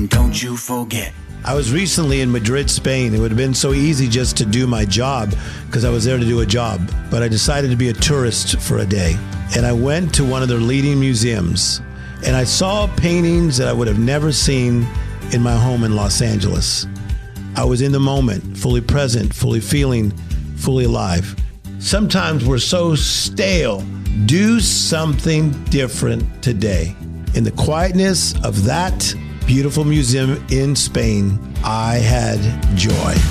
and don't you forget. I was recently in Madrid, Spain. It would have been so easy just to do my job because I was there to do a job. But I decided to be a tourist for a day. And I went to one of their leading museums. And I saw paintings that I would have never seen in my home in Los Angeles. I was in the moment, fully present, fully feeling, fully alive. Sometimes we're so stale. Do something different today. In the quietness of that beautiful museum in Spain, I had joy.